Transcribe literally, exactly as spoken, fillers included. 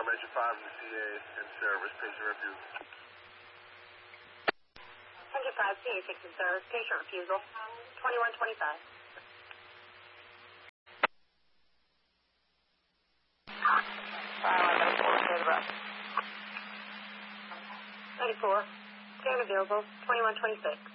Major five in the C A in service, patient refusal. Major five, C A six in service, patient refusal, twenty-one twenty-five. ninety-four, scan available, twenty-one twenty-six.